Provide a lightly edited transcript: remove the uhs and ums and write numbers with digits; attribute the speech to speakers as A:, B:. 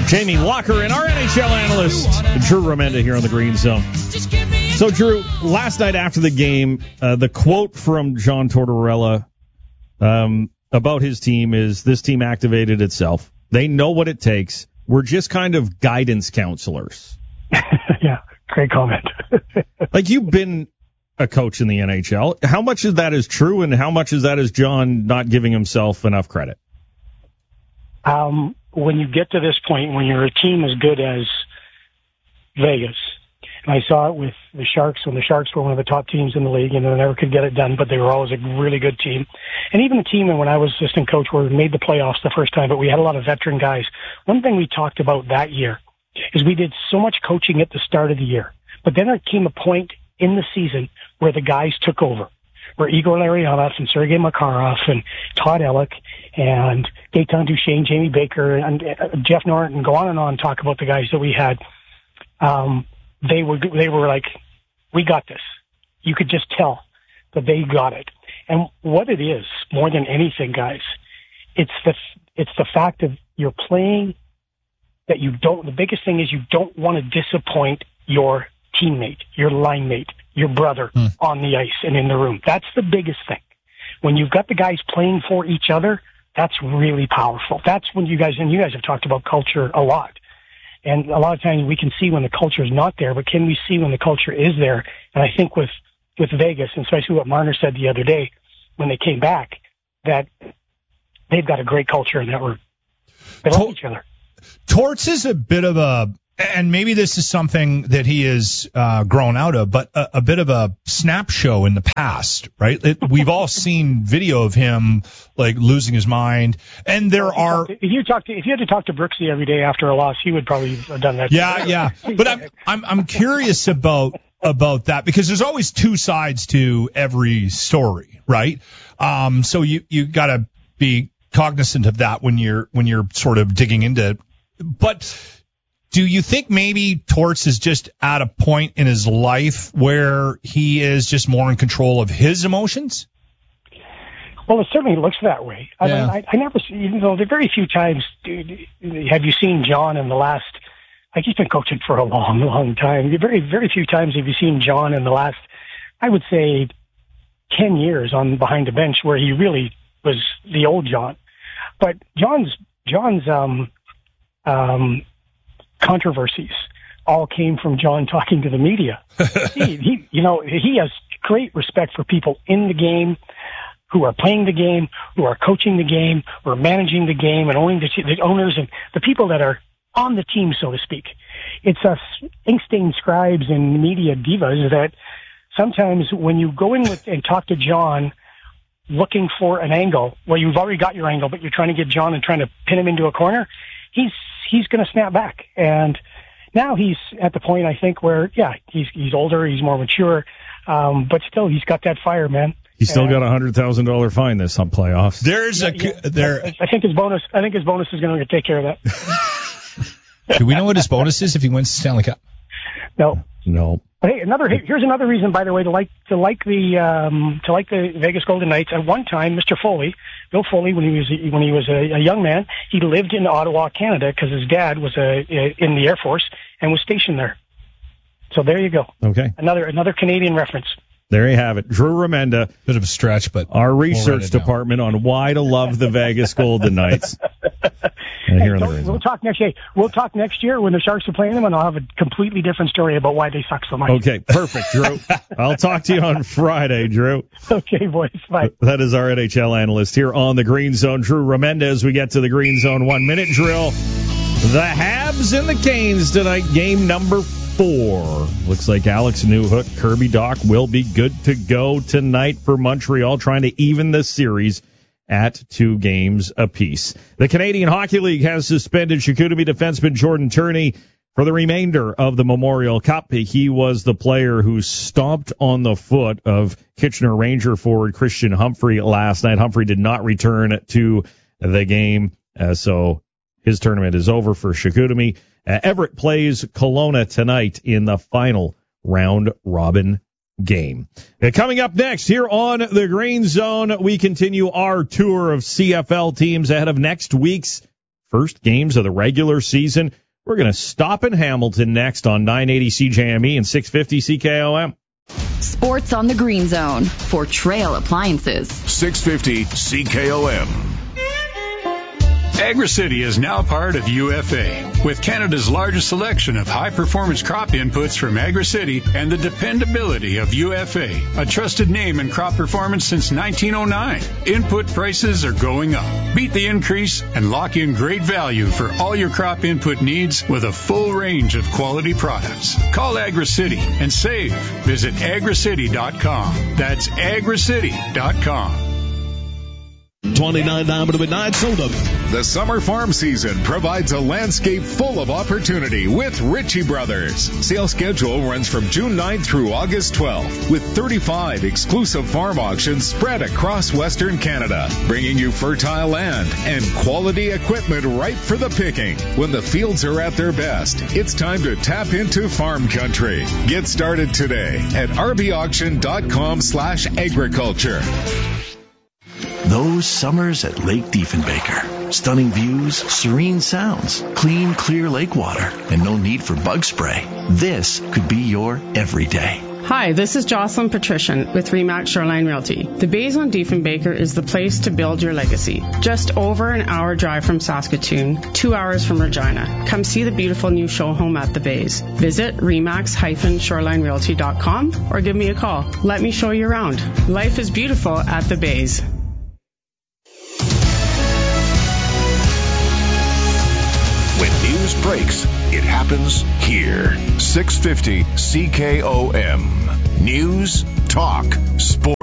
A: Jamie Walker and our NHL analyst, Drew Remenda, here on the Green Zone. So, Drew, last night after the game, the quote from John Tortorella about his team is, this team activated itself. They know what it takes. We're just kind of guidance counselors.
B: Yeah, great comment.
A: Like, you've been a coach in the NHL. How much of that is true, and how much of that is John not giving himself enough credit?
B: When you get to this point, when you're a team as good as Vegas, and I saw it with the Sharks when the Sharks were one of the top teams in the league, and they never could get it done, but they were always a really good team. And even the team when I was assistant coach, where we made the playoffs the first time, but we had a lot of veteran guys. One thing we talked about that year is we did so much coaching at the start of the year, but then there came a point in the season where the guys took over, where Igor Larionov and Sergei Makarov and Todd Ellick and Gaetan Duchesne, Jamie Baker, and Jeff Norton, go on and on, talk about the guys that we had. They were like, we got this. You could just tell that they got it. And what it is, more than anything, guys, it's the fact that you're playing that you don't, the biggest thing is you don't want to disappoint your teammate, your line mate, your brother on the ice and in the room. That's the biggest thing. When you've got the guys playing for each other, that's really powerful. That's when you guys have talked about culture a lot. And a lot of times we can see when the culture is not there, but can we see when the culture is there? And I think with Vegas, and especially what Marner said the other day when they came back, that they've got a great culture in that room. They love each other.
C: Torts is a bit of a, and maybe this is something that he has grown out of, but a bit of a snap show in the past, right? We've all seen video of him like losing his mind, and there are.
B: If you had to talk to Brooksy every day after a loss, he would probably have done that.
C: Yeah. But I'm curious about that, because there's always two sides to every story, right? So you got to be cognizant of that when you're sort of digging into it. But do you think maybe Torts is just at a point in his life where he is just more in control of his emotions?
B: Well, it certainly looks that way.
C: Yeah.
B: I never see, there are very few times, have you seen John in the last, like, he's been coaching for a long, long time. Very, very few times have you seen John in the last, I would say, 10 years on behind the bench where he really was the old John. But John's controversies all came from John talking to the media. He has great respect for people in the game, who are playing the game, who are coaching the game, who are managing the game, and owning the owners and the people that are on the team, so to speak. It's us ink-stained scribes and media divas that sometimes when you go in and talk to John looking for an angle, well, you've already got your angle, but you're trying to get John and trying to pin him into a corner, he's going to snap back. And now he's at the point, I think, where, he's older, he's more mature, but still, he's got that fire, man.
A: He's still got a $100,000 fine this on playoffs.
B: I think his bonus is going to take care of that.
C: Do we know what his bonus is if he wins the Stanley Cup?
B: No. But hey, here's another reason, by the way, to like the Vegas Golden Knights. At one time, Mr. Foley, Bill Foley, when he was a young man, he lived in Ottawa, Canada, because his dad was in the Air Force and was stationed there. So there you go.
A: Okay.
B: Another Canadian reference.
A: There you have it. Drew Remenda.
C: Bit of a stretch, but
A: our research department on why to love the Vegas Golden Knights. We'll talk next year.
B: We'll talk next year when the Sharks are playing them, and I'll have a completely different story about why they suck so much.
A: Okay, perfect, Drew. I'll talk to you on Friday, Drew.
B: Okay, boys. Bye.
A: That is our NHL analyst here on the Green Zone, Drew Remenda. As we get to the Green Zone 1 minute drill, the Habs and the Canes tonight, game number 4. Looks like Alex Newhook, Kirby Dach will be good to go tonight for Montreal, trying to even the series at 2 games apiece. The Canadian Hockey League has suspended Chicoutimi defenseman Jordan Turney for the remainder of the Memorial Cup. He was the player who stomped on the foot of Kitchener Ranger forward Christian Humphrey last night. Humphrey did not return to the game, so his tournament is over for Chicoutimi. Everett plays Kelowna tonight in the final round-robin game. Coming up next here on the Green Zone, we continue our tour of CFL teams ahead of next week's first games of the regular season. We're going to stop in Hamilton next on 980 CJME and 650 CKOM.
D: Sports on the Green Zone for Trail Appliances.
E: 650 CKOM.
F: AgriCity is now part of UFA, with Canada's largest selection of high-performance crop inputs from AgriCity and the dependability of UFA, a trusted name in crop performance since 1909. Input prices are going up. Beat the increase and lock in great value for all your crop input needs with a full range of quality products. Call AgriCity and save. Visit agricity.com. That's agricity.com.
G: 29 Diamond Midnight sold up.
E: The summer farm season provides a landscape full of opportunity with Ritchie Brothers. Sales schedule runs from June 9th through August 12th with 35 exclusive farm auctions spread across Western Canada, bringing you fertile land and quality equipment ripe for the picking. When the fields are at their best, it's time to tap into farm country. Get started today at rbauction.com/agriculture.
G: Those summers at Lake Diefenbaker. Stunning views, serene sounds, clean, clear lake water, and no need for bug spray. This could be your everyday.
H: Hi, this is Jocelyn Patrician with Remax Shoreline Realty. The Bays on Diefenbaker is the place to build your legacy. Just over an hour drive from Saskatoon, 2 hours from Regina. Come see the beautiful new show home at the Bays. Visit remax-shorelinerealty.com or give me a call. Let me show you around. Life is beautiful at the Bays.
E: When news breaks, it happens here. 650 CKOM. News, talk, sports.